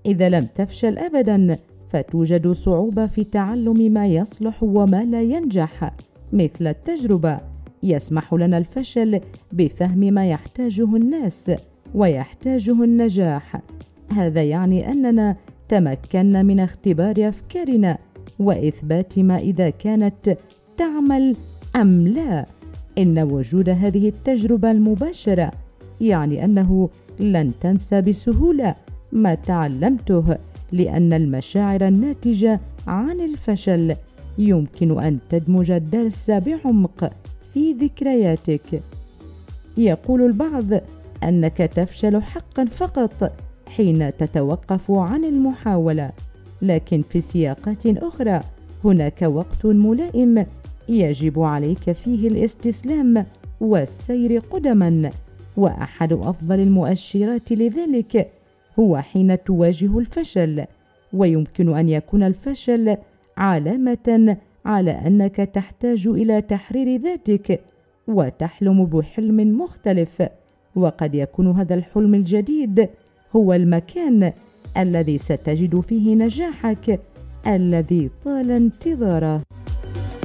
إذا لم تفشل أبدا فتوجد صعوبة في تعلم ما يصلح وما لا ينجح. مثل التجربة، يسمح لنا الفشل بفهم ما يحتاجه الناس ويحتاجه النجاح. هذا يعني أننا تمكنا من اختبار أفكارنا وإثبات ما إذا كانت تعمل أم لا. إن وجود هذه التجربة المباشرة يعني أنه لن تنسى بسهولة ما تعلمته، لأن المشاعر الناتجة عن الفشل يمكن أن تدمج الدرس بعمق في ذكرياتك. يقول البعض أنك تفشل حقا فقط حين تتوقف عن المحاولة، لكن في سياقات أخرى هناك وقت ملائم يجب عليك فيه الاستسلام والسير قدما. وأحد أفضل المؤشرات لذلك هو حين تواجه الفشل، ويمكن أن يكون الفشل علامة على أنك تحتاج إلى تحرير ذاتك وتحلم بحلم مختلف. وقد يكون هذا الحلم الجديد هو المكان الذي ستجد فيه نجاحك الذي طال انتظاره.